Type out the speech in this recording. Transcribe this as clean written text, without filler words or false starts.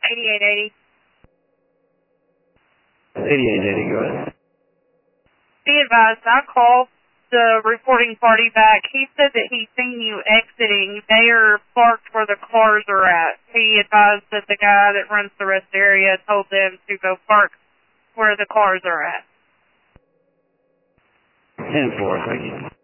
8880. 8880, go ahead. Be advised, I called the reporting party back. He said that he seen you exiting. They are parked where the cars are at. He advised that the guy that runs the rest area told them to go park where the cars are at. 10-4, thank you.